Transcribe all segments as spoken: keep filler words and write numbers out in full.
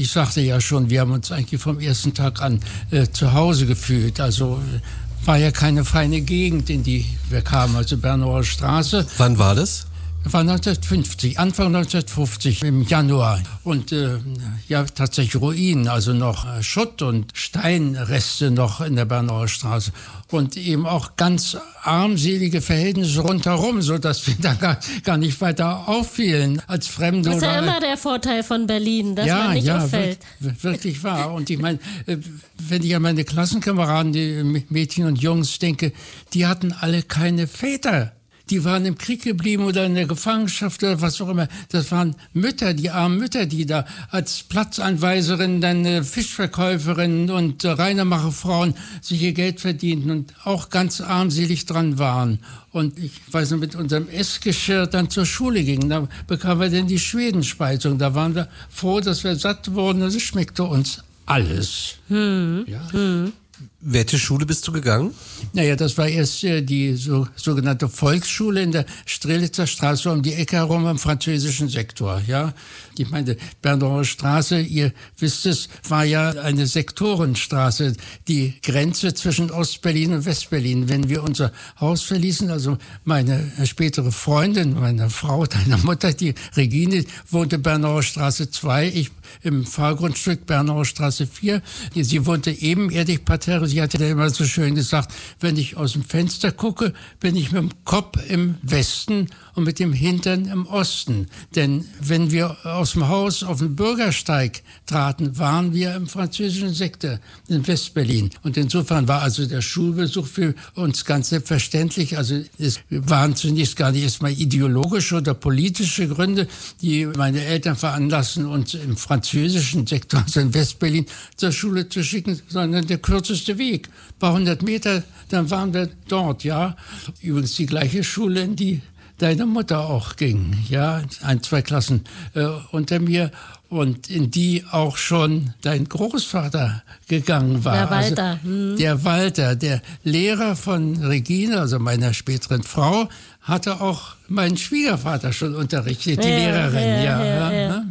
ich sagte ja schon, wir haben uns eigentlich vom ersten Tag an äh, zu Hause gefühlt. Also war ja keine feine Gegend, in die wir kamen, also Bernauer Straße. Wann war das? War neunzehnhundertfünfzig, Anfang neunzehnhundertfünfzig im Januar. Und äh, ja, tatsächlich Ruinen, also noch Schutt und Steinreste noch in der Bernauer Straße. Und eben auch ganz armselige Verhältnisse rundherum, sodass wir da gar, gar nicht weiter auffielen als Fremde. Das ist ja oder, immer der Vorteil von Berlin, dass ja, man nicht ja, auffällt. Wir, wirklich wahr. Und ich meine, wenn ich an meine Klassenkameraden, die Mädchen und Jungs denke, die hatten alle keine Väter. Die waren im Krieg geblieben oder in der Gefangenschaft oder was auch immer. Das waren Mütter, die armen Mütter, die da als Platzanweiserinnen, dann äh, Fischverkäuferinnen und äh, Reinermacherfrauen sich ihr Geld verdienten und auch ganz armselig dran waren. Und ich weiß noch, mit unserem Essgeschirr dann zur Schule gingen. Da bekamen wir dann die Schwedenspeisung. Da waren wir froh, dass wir satt wurden. Das schmeckte uns alles. Hm. Ja. Hm. Welche Schule bist du gegangen? Naja, das war erst äh, die so, sogenannte Volksschule in der Strelitzer Straße um die Ecke herum im französischen Sektor. Ja, ich meine, Bernauer Straße, ihr wisst es, war ja eine Sektorenstraße, die Grenze zwischen Ostberlin und Westberlin. Wenn wir unser Haus verließen, also meine spätere Freundin, meine Frau, deine Mutter, die Regine, wohnte Bernauer Straße zwei, ich im Fahrgrundstück Bernauer Straße vier. Sie wohnte ebenerdig parterre. Sie hatte immer so schön gesagt, wenn ich aus dem Fenster gucke, bin ich mit dem Kopf im Westen und mit dem Hintern im Osten. Denn wenn wir aus dem Haus auf den Bürgersteig traten, waren wir im französischen Sektor in Westberlin. Und insofern war also der Schulbesuch für uns ganz selbstverständlich. Also es waren zunächst gar nicht erstmal ideologische oder politische Gründe, die meine Eltern veranlassten, uns im französischen Sektor, also in Westberlin, zur Schule zu schicken, sondern der kürzeste Weg. Ein paar hundert Meter, dann waren wir dort, ja. Übrigens die gleiche Schule, in die deine Mutter auch ging, ja, ein, zwei Klassen äh, unter mir und in die auch schon dein Großvater gegangen war. Der Walter. Also, hm. Der Walter, der Lehrer von Regine, also meiner späteren Frau, hatte auch meinen Schwiegervater schon unterrichtet, die ja, Lehrerin, ja. ja. ja, ja, ja. ja.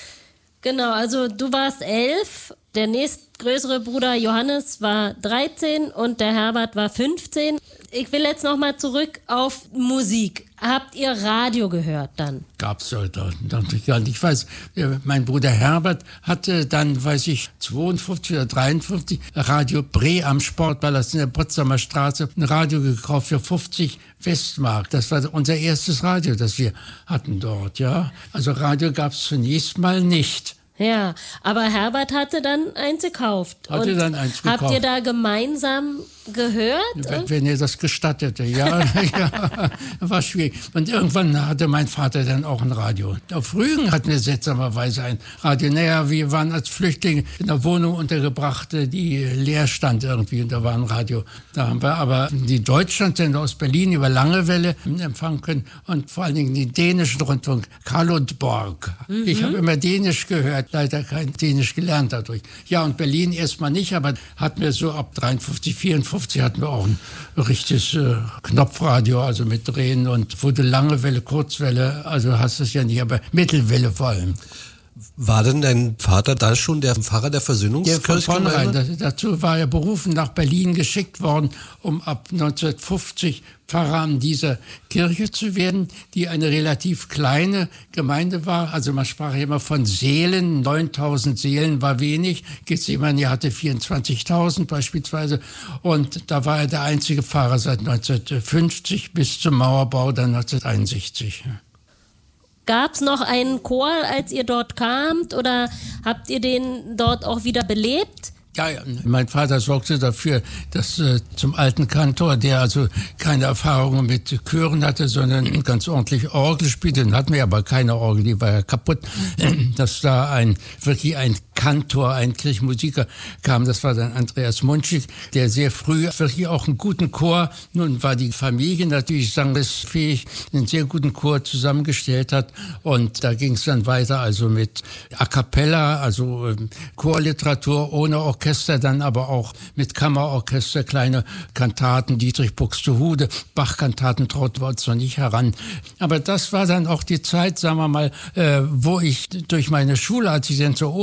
Genau, also du warst elf, der nächstgrößere Bruder Johannes war dreizehn und der Herbert war fünfzehn. Ich will jetzt nochmal zurück auf Musik. Habt ihr Radio gehört dann? Gab's ja da natürlich gar nicht. Ich weiß, mein Bruder Herbert hatte dann, weiß ich, zweiundfünfzig oder dreiundfünfzig Radio Bre am Sportpalast in der Potsdamer Straße ein Radio gekauft für fünfzig Westmark. Das war unser erstes Radio, das wir hatten dort, ja. Also Radio gab's zunächst mal nicht. Ja, aber Herbert hatte dann eins gekauft. Hatte und dann eins gekauft. Habt ihr da gemeinsam gehört? Wenn, wenn er das gestattete, ja, ja, war schwierig. Und irgendwann hatte mein Vater dann auch ein Radio. Auf Rügen hatten wir seltsamerweise ein Radio. Naja, wir waren als Flüchtlinge in einer Wohnung untergebracht, die leer stand irgendwie und da war ein Radio. Da haben wir aber die Deutschlandsender aus Berlin über Langewelle empfangen können und vor allen Dingen den dänischen Rundfunk, Karlundborg. Mhm. Ich habe immer Dänisch gehört, leider kein Dänisch gelernt dadurch. Ja, und Berlin erstmal nicht, aber hatten wir so ab dreiundfünfzig, vierundfünfzig hatten wir auch ein richtiges äh, Knopfradio, also mit Drehen und wurde Langewelle, Kurzwelle, also hast du es ja nicht, aber Mittelwelle vor allem. War denn dein Vater da schon der Pfarrer der Versöhnungskirche? Ja, von vornherein. Dazu war er berufen, nach Berlin geschickt worden, um ab neunzehnhundertfünfzig Pfarrer an dieser Kirche zu werden, die eine relativ kleine Gemeinde war. Also man sprach immer von Seelen, neuntausend Seelen war wenig. Gethsemane hatte vierundzwanzigtausend beispielsweise. Und da war er der einzige Pfarrer seit neunzehnhundertfünfzig bis zum Mauerbau dann neunzehnhunderteinundsechzig. Gab es noch einen Chor, als ihr dort kamt, oder habt ihr den dort auch wieder belebt? Ja, ja, mein Vater sorgte dafür, dass äh, zum alten Kantor, der also keine Erfahrungen mit Chören hatte, sondern ganz ordentlich Orgel spielte, dann hatten wir aber keine Orgel, die war ja kaputt, dass da ein wirklich ein Kantor, ein Kirchenmusiker kam, das war dann Andreas Munschig, der sehr früh wirklich auch einen guten Chor, nun war die Familie natürlich sangesfähig, einen sehr guten Chor zusammengestellt hat und da ging es dann weiter, also mit A Cappella, also äh, Chorliteratur ohne Orchester, Orchester, dann aber auch mit Kammerorchester, kleine Kantaten, Dietrich Buxtehude, Bach-Kantaten trauten wir uns noch nicht heran. Aber das war dann auch die Zeit, sagen wir mal, äh, wo ich durch meine Schule, als ich dann zur Oberschule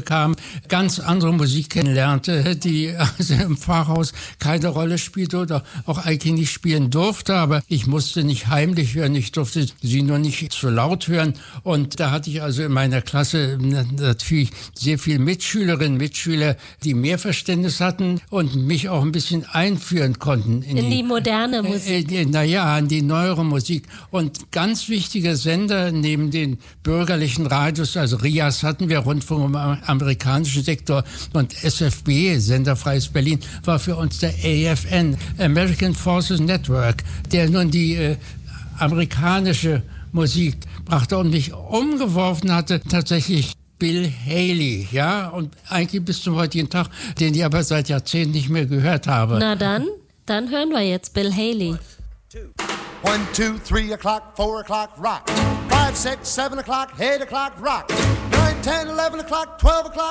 bekam, ganz andere Musik kennenlernte, die also im Pfarrhaus keine Rolle spielte oder auch eigentlich nicht spielen durfte, aber ich musste nicht heimlich hören, ich durfte sie nur nicht zu laut hören und da hatte ich also in meiner Klasse natürlich sehr viele Mitschülerinnen, Mitschüler, die mehr Verständnis hatten und mich auch ein bisschen einführen konnten in, in die, die moderne Musik. Äh, äh, naja, in die neuere Musik. Und ganz wichtige Sender neben den bürgerlichen Radios, also R I A S hatten wir, Rundfunk im amerikanischen Sektor, und S F B, Senderfreies Berlin, war für uns der A F N, American Forces Network, der nun die äh, amerikanische Musik brachte und mich umgeworfen hatte, tatsächlich Bill Haley, ja, und eigentlich bis zum heutigen Tag, den ich aber seit Jahrzehnten nicht mehr gehört habe. Na dann, dann hören wir jetzt Bill Haley. One, two, three o'clock, four o'clock, rock. Five, six, seven o'clock, eight o'clock, rock. Nine, ten, eleven o'clock, twelve o'clock.